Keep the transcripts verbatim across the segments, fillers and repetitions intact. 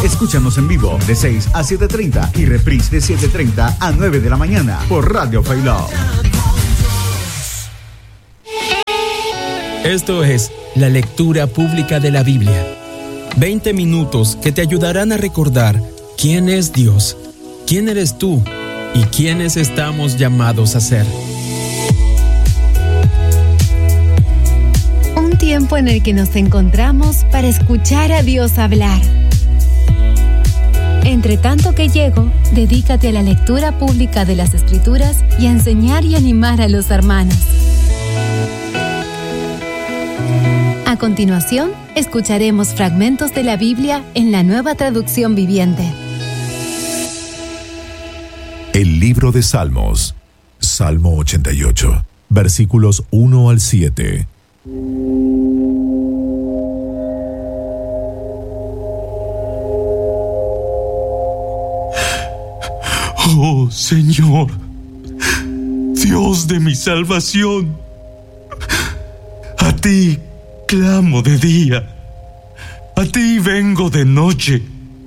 Escúchanos en vivo de seis a siete treinta y reprise de siete treinta a nueve de la mañana por Radio Failao. Esto es la lectura pública de la Biblia. veinte minutos que te ayudarán a recordar quién es Dios, quién eres tú y quiénes estamos llamados a ser. Un tiempo en el que nos encontramos para escuchar a Dios hablar. Entre tanto que llego, dedícate a la lectura pública de las Escrituras y a enseñar y animar a los hermanos. A continuación, escucharemos fragmentos de la Biblia en la Nueva Traducción Viviente. El libro de Salmos, Salmo ochenta y ocho, versículos uno al siete. Oh Señor, Dios de mi salvación, a ti clamo de día, a ti vengo de noche.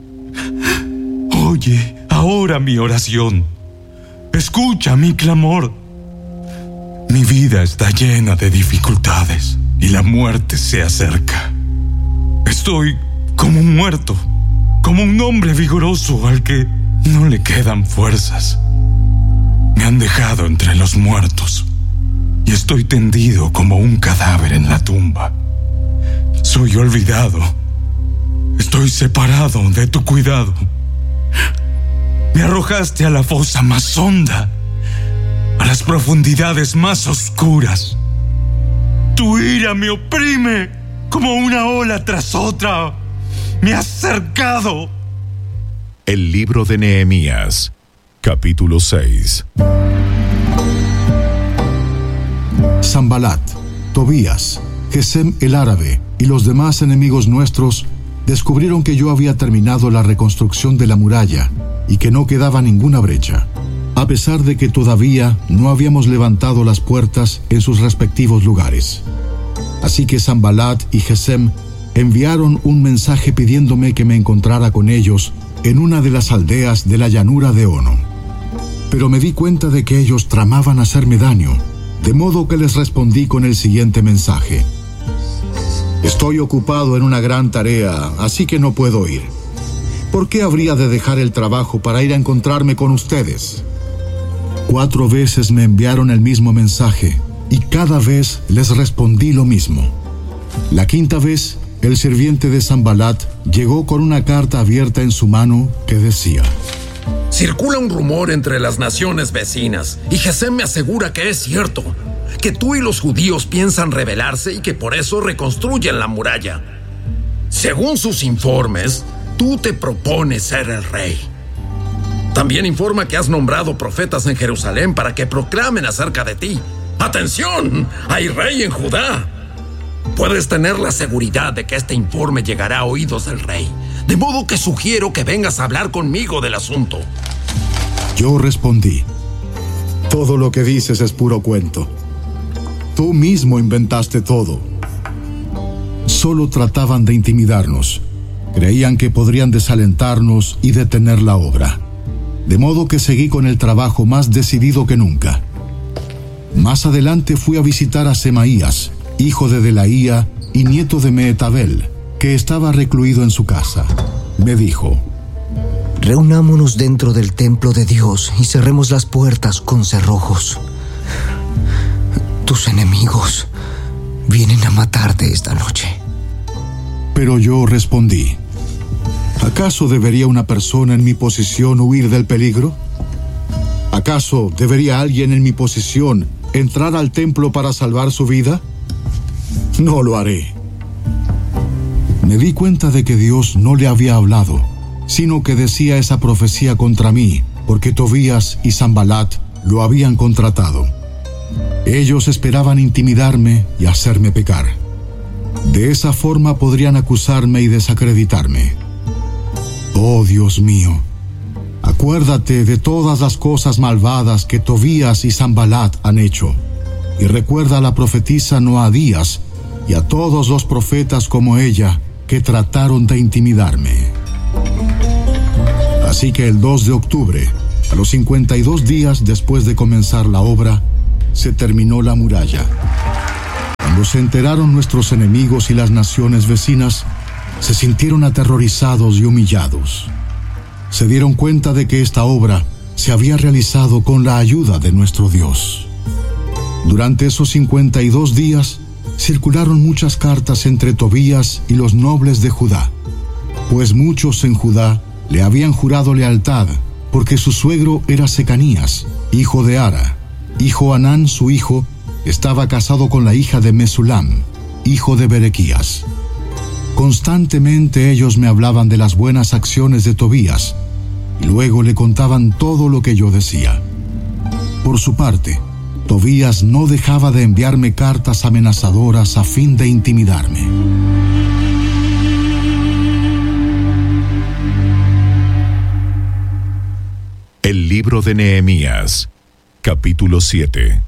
Oye ahora mi oración, escucha mi clamor. Mi vida está llena de dificultades y la muerte se acerca. Estoy como un muerto, como un hombre vigoroso al que no le quedan fuerzas. Me han dejado entre los muertos y estoy tendido como un cadáver en la tumba. Soy olvidado. Estoy separado de tu cuidado. Me arrojaste a la fosa más honda, a las profundidades más oscuras. Tu ira me oprime como una ola tras otra. Me has cercado. El libro de Nehemías, capítulo seis. Sanbalat, Tobías, Gesem el árabe y los demás enemigos nuestros descubrieron que yo había terminado la reconstrucción de la muralla y que no quedaba ninguna brecha, a pesar de que todavía no habíamos levantado las puertas en sus respectivos lugares. Así que Sanbalat y Gesem enviaron un mensaje pidiéndome que me encontrara con ellos en una de las aldeas de la llanura de Ono. Pero me di cuenta de que ellos tramaban hacerme daño, de modo que les respondí con el siguiente mensaje: Estoy ocupado en una gran tarea, así que no puedo ir. ¿Por qué habría de dejar el trabajo para ir a encontrarme con ustedes? Cuatro veces me enviaron el mismo mensaje, y cada vez les respondí lo mismo. La quinta vez, el sirviente de Sanbalat llegó con una carta abierta en su mano que decía: Circula un rumor entre las naciones vecinas, y Gesem me asegura que es cierto, que tú y los judíos piensan rebelarse y que por eso reconstruyen la muralla. Según sus informes, tú te propones ser el rey. También informa que has nombrado profetas en Jerusalén para que proclamen acerca de ti. ¡Atención! ¡Hay rey en Judá! Puedes tener la seguridad de que este informe llegará a oídos del rey, de modo que sugiero que vengas a hablar conmigo del asunto. Yo respondí: Todo lo que dices es puro cuento. Tú mismo inventaste todo. Solo trataban de intimidarnos. Creían que podrían desalentarnos y detener la obra. De modo que seguí con el trabajo más decidido que nunca. Más adelante fui a visitar a Semaías, hijo de Delaía y nieto de Mehetabel, que estaba recluido en su casa. Me dijo: Reunámonos dentro del templo de Dios y cerremos las puertas con cerrojos. Tus enemigos vienen a matarte esta noche. Pero yo respondí: ¿acaso debería una persona en mi posición huir del peligro? ¿Acaso debería alguien en mi posición entrar al templo para salvar su vida? No lo haré. Me di cuenta de que Dios no le había hablado, sino que decía esa profecía contra mí, porque Tobías y Sanbalat lo habían contratado. Ellos esperaban intimidarme y hacerme pecar. De esa forma podrían acusarme y desacreditarme. Oh Dios mío, acuérdate de todas las cosas malvadas que Tobías y Sanbalat han hecho, y recuerda a la profetisa Noadías y a todos los profetas como ella que trataron de intimidarme. Así que el dos de octubre, a los cincuenta y dos días después de comenzar la obra, se terminó la muralla. Cuando se enteraron nuestros enemigos y las naciones vecinas, se sintieron aterrorizados y humillados. Se dieron cuenta de que esta obra se había realizado con la ayuda de nuestro Dios. Durante esos cincuenta y dos días, circularon muchas cartas entre Tobías y los nobles de Judá, pues muchos en Judá le habían jurado lealtad, porque su suegro era Secanías, hijo de Ara, y Johanán, su hijo, estaba casado con la hija de Mesulam, hijo de Berequías. Constantemente ellos me hablaban de las buenas acciones de Tobías, y luego le contaban todo lo que yo decía. Por su parte, Tobías no dejaba de enviarme cartas amenazadoras a fin de intimidarme. El libro de Nehemías, capítulo siete.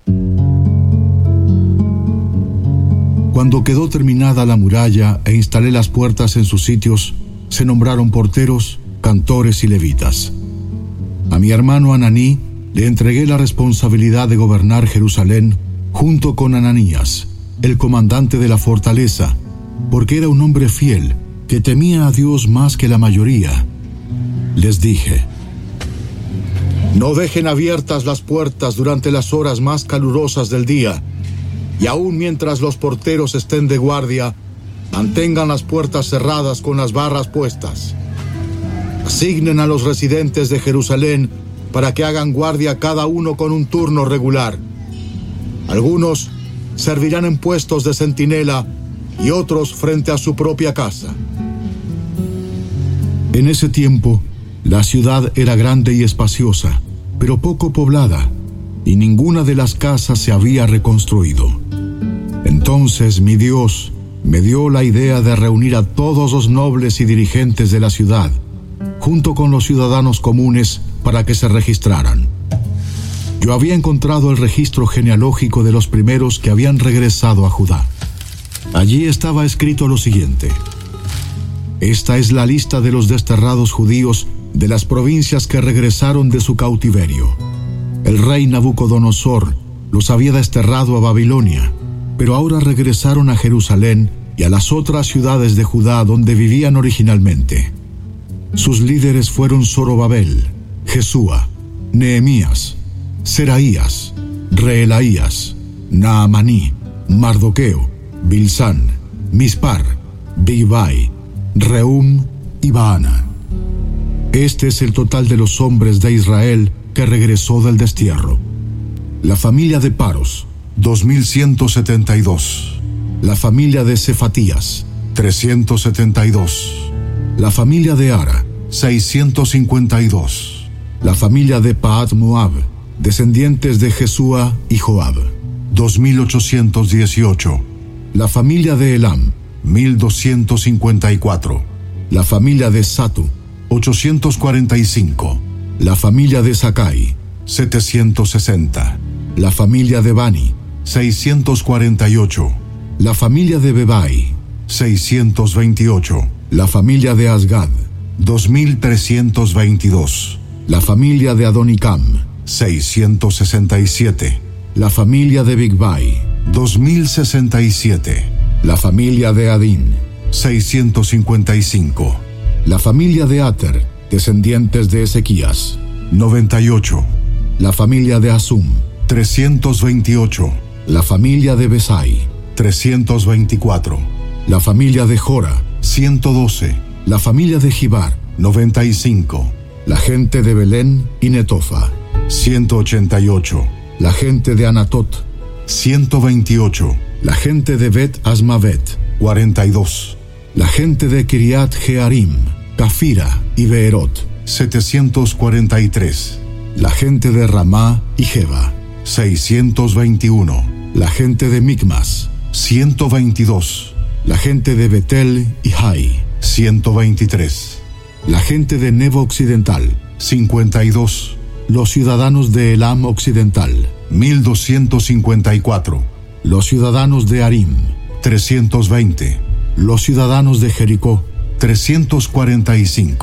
Cuando quedó terminada la muralla e instalé las puertas en sus sitios, se nombraron porteros, cantores y levitas. A mi hermano Ananí le entregué la responsabilidad de gobernar Jerusalén junto con Ananías, el comandante de la fortaleza, porque era un hombre fiel que temía a Dios más que la mayoría. Les dije: no dejen abiertas las puertas durante las horas más calurosas del día, y aún mientras los porteros estén de guardia, mantengan las puertas cerradas con las barras puestas. Asignen a los residentes de Jerusalén para que hagan guardia cada uno con un turno regular. Algunos servirán en puestos de centinela y otros frente a su propia casa. En ese tiempo, la ciudad era grande y espaciosa, pero poco poblada, y ninguna de las casas se había reconstruido. Entonces mi Dios me dio la idea de reunir a todos los nobles y dirigentes de la ciudad, junto con los ciudadanos comunes, para que se registraran. Yo había encontrado el registro genealógico de los primeros que habían regresado a Judá. Allí estaba escrito lo siguiente: esta es la lista de los desterrados judíos de las provincias que regresaron de su cautiverio. El rey Nabucodonosor los había desterrado a Babilonia, pero ahora regresaron a Jerusalén y a las otras ciudades de Judá donde vivían originalmente. Sus líderes fueron Zorobabel, Jesúa, Nehemías, Seraías, Reelaías, Naamaní, Mardoqueo, Bilsán, Mispar, Bigvai, Rehum y Baana. Este es el total de los hombres de Israel que regresó del destierro. La familia de Paros, dos mil ciento setenta y dos. La familia de Cefatías, trescientos setenta y dos. La familia de Ara, seiscientos cincuenta y dos. La familia de Pahat Moab, descendientes de Jesúa y Joab, dos mil ochocientos dieciocho. La familia de Elam, mil doscientos cincuenta y cuatro. La familia de Satu, ochocientos cuarenta y cinco. La familia de Sakai, setecientos sesenta. La familia de Bani, seiscientos cuarenta y ocho. La familia de Bebai, seiscientos veintiocho. La familia de Asgad, dos mil trescientos veintidós. La familia de Adonicam, seiscientos sesenta y siete. La familia de Bigvai, dos mil sesenta y siete. La familia de Adín, seiscientos cincuenta y cinco. La familia de Ater, descendientes de Ezequías, noventa y ocho. La familia de Asum, trescientos veintiocho. La familia de Besai, trescientos veinticuatro. La familia de Jora, ciento doce. La familia de Gibar, noventa y cinco. La gente de Belén y Netofa, ciento ochenta y ocho. La gente de Anatot, ciento veintiocho. La gente de Bet Asmavet, cuarenta y dos. La gente de Kiriat Jearim, Cafira y Beerot, setecientos cuarenta y tres. La gente de Ramá y Jeba, seiscientos veintiuno. La gente de Micmas, ciento veintidós. La gente de Betel y Hai, ciento veintitrés. La gente de Nebo Occidental, cincuenta y dos. Los ciudadanos de Elam Occidental, mil doscientos cincuenta y cuatro. Los ciudadanos de Arim, trescientos veinte. Los ciudadanos de Jericó, trescientos cuarenta y cinco.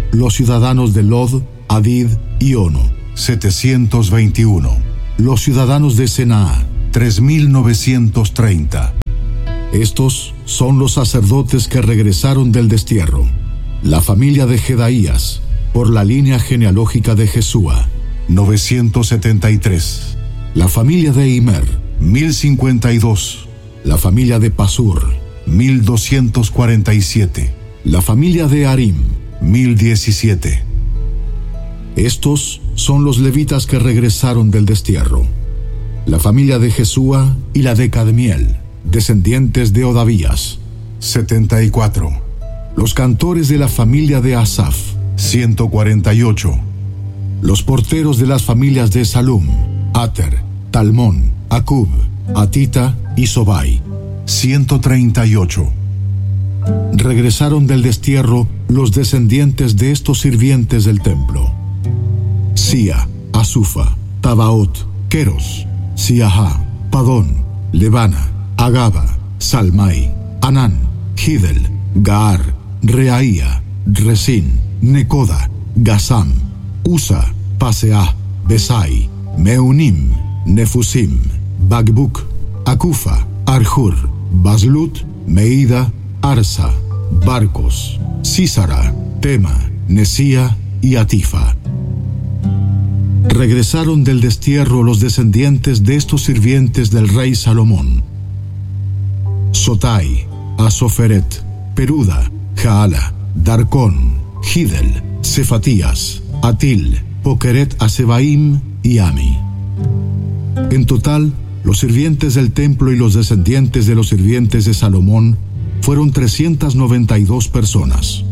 Los ciudadanos de Lod, Hadid y Ono, setecientos veintiuno. Los ciudadanos de Senaa, tres mil novecientos treinta. Estos son los sacerdotes que regresaron del destierro. La familia de Jedaías, por la línea genealógica de Jesúa, novecientos setenta y tres. La familia de Imer, mil cincuenta y dos. La familia de Pasur, mil doscientos cuarenta y siete. La familia de Harim, mil diecisiete. Estos son los levitas que regresaron del destierro. La familia de Jesúa y la de Cadmiel, descendientes de Odavías, setenta y cuatro. Los cantores de la familia de Asaf, ciento cuarenta y ocho. Los porteros de las familias de Salum, Ater, Talmón, Acub, Atita y Sobai, ciento treinta y ocho. Regresaron del destierro los descendientes de estos sirvientes del templo: Sia, Asufa, Tabaot, Keros, Siaha, Padón, Lebana, Agaba, Salmai, Anán, Gidel, Gaar, Reaía, Resín, Necoda, Gasam, Usa, Paseah, Besai, Meunim, Nefusim, Bagbuk, Akufa, Arjur, Baslut, Meida, Arsa, Barcos, Sísara, Tema, Nesía y Atifa. Regresaron del destierro los descendientes de estos sirvientes del rey Salomón: Sotai, Asoferet, Peruda, Jaala, Darcón, Gidel, Cefatías, Atil, Pokeret Asebaim y Ami. En total, los sirvientes del templo y los descendientes de los sirvientes de Salomón fueron trescientas noventa y dos personas.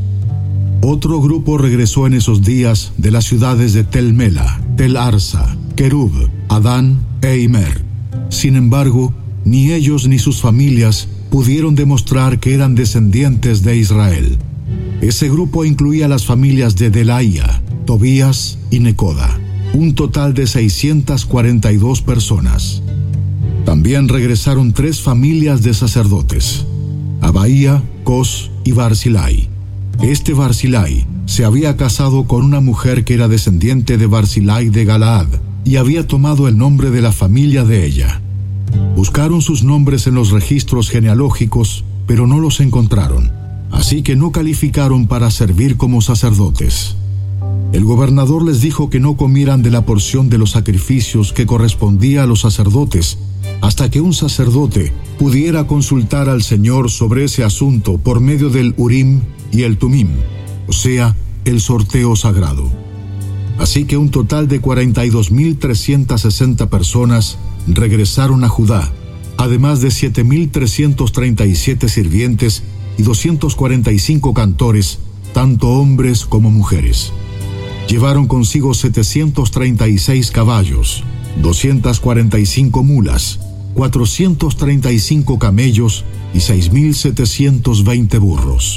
Otro grupo regresó en esos días de las ciudades de Tel Mela, Tel Arsa, Kerub, Adán e Imer. Sin embargo, ni ellos ni sus familias pudieron demostrar que eran descendientes de Israel. Ese grupo incluía las familias de Delaía, Tobías y Necoda, un total de seiscientas cuarenta y dos personas. También regresaron tres familias de sacerdotes: Abaía, Cos y Barzilai. Este Barzilai se había casado con una mujer que era descendiente de Barzilai de Galaad y había tomado el nombre de la familia de ella. Buscaron sus nombres en los registros genealógicos, pero no los encontraron, así que no calificaron para servir como sacerdotes. El gobernador les dijo que no comieran de la porción de los sacrificios que correspondía a los sacerdotes hasta que un sacerdote pudiera consultar al Señor sobre ese asunto por medio del Urim y el Tumim, o sea, el sorteo sagrado. Así que un total de cuarenta y dos mil trescientas sesenta personas regresaron a Judá, además de siete mil trescientos treinta y siete sirvientes y doscientos cuarenta y cinco cantores, tanto hombres como mujeres. Llevaron consigo setecientos treinta y seis caballos, doscientas cuarenta y cinco mulas, cuatrocientos treinta y cinco camellos y seis mil setecientos veinte burros.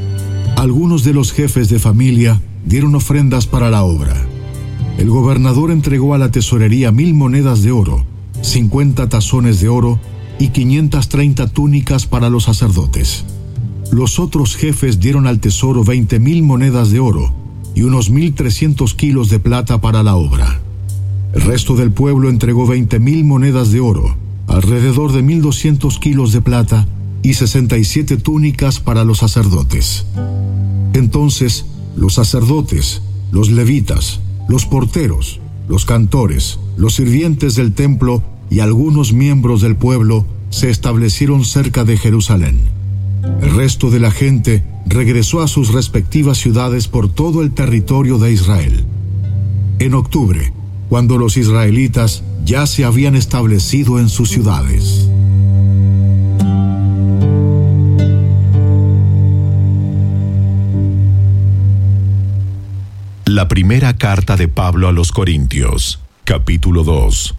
Algunos de los jefes de familia dieron ofrendas para la obra. El gobernador entregó a la tesorería mil monedas de oro, cincuenta tazones de oro y quinientas treinta túnicas para los sacerdotes. Los otros jefes dieron al tesoro veinte mil monedas de oro y unos mil trescientos kilos de plata para la obra. El resto del pueblo entregó veinte mil monedas de oro, alrededor de mil doscientos kilos de plata y sesenta y siete túnicas para los sacerdotes. Entonces, los sacerdotes, los levitas, los porteros, los cantores, los sirvientes del templo y algunos miembros del pueblo se establecieron cerca de Jerusalén. El resto de la gente regresó a sus respectivas ciudades por todo el territorio de Israel. En octubre, cuando los israelitas ya se habían establecido en sus ciudades. La primera carta de Pablo a los Corintios, capítulo dos.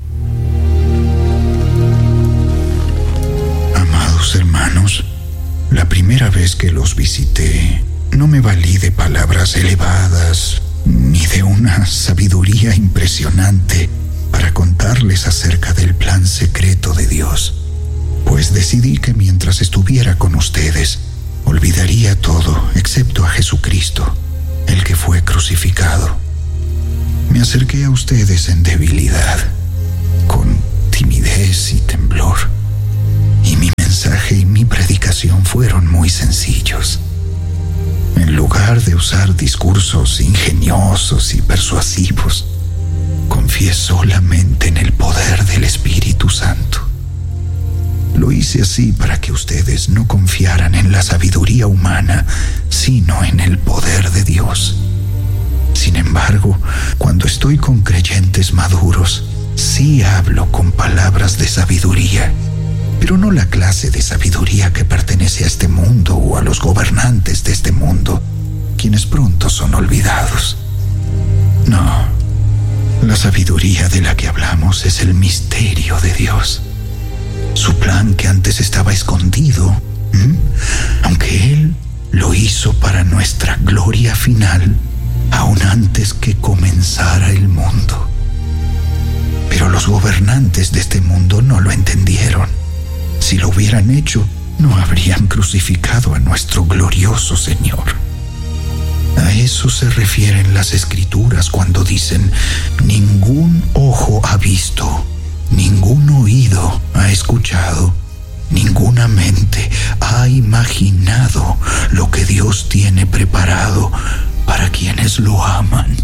Amados hermanos, la primera vez que los visité, no me valí de palabras elevadas ni de una sabiduría impresionante para contarles acerca del plan secreto de Dios, pues decidí que mientras estuviera con ustedes, olvidaría todo excepto a Jesucristo, crucificado. Me acerqué a ustedes en debilidad, con timidez y temblor, y mi mensaje y mi predicación fueron muy sencillos. En lugar de usar discursos ingeniosos y persuasivos, confié solamente en el poder del Espíritu Santo. Lo hice así para que ustedes no confiaran en la sabiduría humana, sino en el poder de Dios. Sin embargo, cuando estoy con creyentes maduros, sí hablo con palabras de sabiduría, pero no la clase de sabiduría que pertenece a este mundo o a los gobernantes de este mundo, quienes pronto son olvidados. No, la sabiduría de la que hablamos es el misterio de Dios. Su plan que antes estaba escondido, ¿m? aunque Él lo hizo para nuestra gloria final, aún antes que comenzara el mundo. Pero los gobernantes de este mundo no lo entendieron. Si lo hubieran hecho, no habrían crucificado a nuestro glorioso Señor. A eso se refieren las Escrituras cuando dicen: ningún ojo ha visto, ningún oído ha escuchado, ninguna mente ha imaginado lo que Dios tiene preparado para quienes lo aman.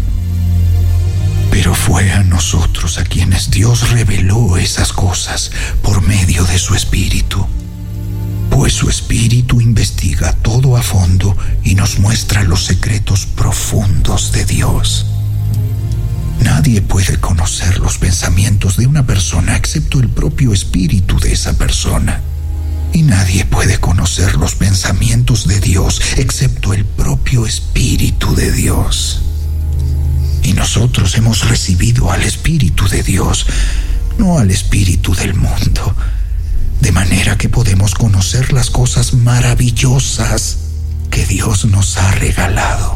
Pero fue a nosotros a quienes Dios reveló esas cosas por medio de su Espíritu. Pues su Espíritu investiga todo a fondo y nos muestra los secretos profundos de Dios. Nadie puede conocer los pensamientos de una persona excepto el propio espíritu de esa persona. Y nadie puede conocer los pensamientos de Dios excepto el propio Espíritu de Dios. Y nosotros hemos recibido al Espíritu de Dios, no al espíritu del mundo, de manera que podemos conocer las cosas maravillosas que Dios nos ha regalado.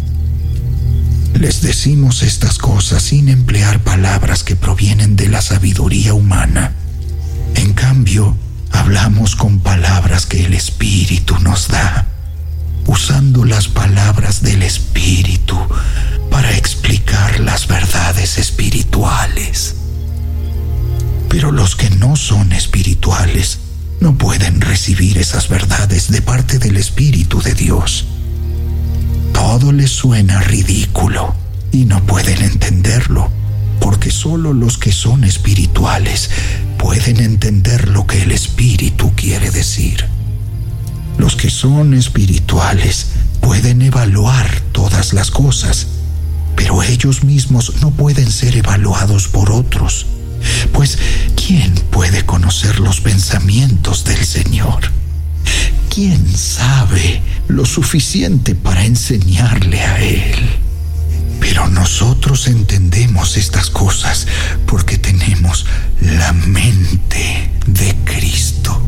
Les decimos estas cosas sin emplear palabras que provienen de la sabiduría humana. En cambio, hablamos con palabras que el Espíritu nos da, usando las palabras del Espíritu para explicar las verdades espirituales. Pero los que no son espirituales no pueden recibir esas verdades de parte del Espíritu de Dios. Todo les suena ridículo y no pueden entenderlo, porque solo los que son espirituales pueden entender lo que el Espíritu quiere decir. Los que son espirituales pueden evaluar todas las cosas, pero ellos mismos no pueden ser evaluados por otros. Pues, ¿quién puede conocer los pensamientos del Señor? ¿Quién sabe lo suficiente para enseñarle a Él? Pero nosotros entendemos estas cosas porque tenemos la mente de Cristo.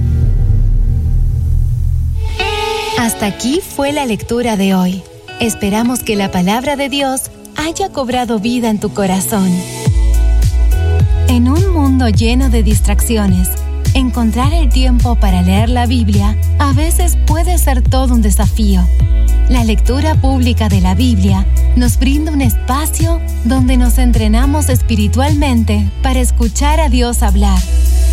Hasta aquí fue la lectura de hoy. Esperamos que la palabra de Dios haya cobrado vida en tu corazón. En un mundo lleno de distracciones, encontrar el tiempo para leer la Biblia a veces puede ser todo un desafío. La lectura pública de la Biblia nos brinda un espacio donde nos entrenamos espiritualmente para escuchar a Dios hablar.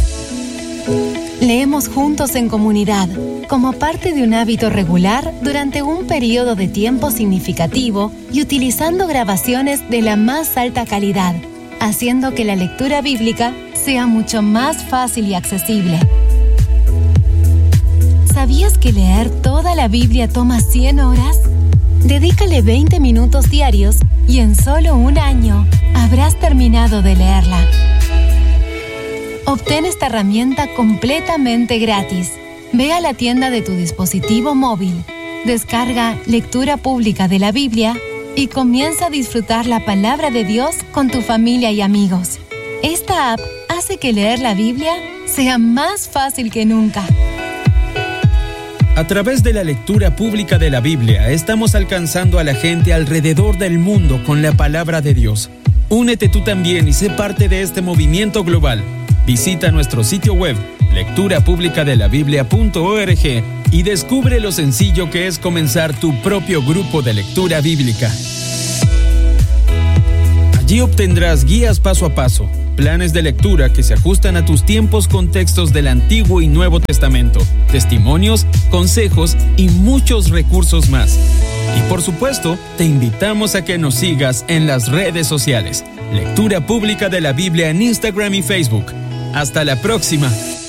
Leemos juntos en comunidad, como parte de un hábito regular durante un periodo de tiempo significativo y utilizando grabaciones de la más alta calidad, haciendo que la lectura bíblica sea mucho más fácil y accesible. ¿Sabías que leer toda la Biblia toma cien horas? Dedícale veinte minutos diarios y en solo un año habrás terminado de leerla. Obtén esta herramienta completamente gratis. Ve a la tienda de tu dispositivo móvil, descarga Lectura Pública de la Biblia y comienza a disfrutar la palabra de Dios con tu familia y amigos. Esta app hace que leer la Biblia sea más fácil que nunca. A través de la lectura pública de la Biblia, estamos alcanzando a la gente alrededor del mundo con la palabra de Dios. Únete tú también y sé parte de este movimiento global. Visita nuestro sitio web, lectura pública de la biblia punto org, y descubre lo sencillo que es comenzar tu propio grupo de lectura bíblica. Allí obtendrás guías paso a paso, planes de lectura que se ajustan a tus tiempos con textos del Antiguo y Nuevo Testamento, testimonios, consejos y muchos recursos más. Y por supuesto, te invitamos a que nos sigas en las redes sociales. Lectura Pública de la Biblia en Instagram y Facebook. Hasta la próxima.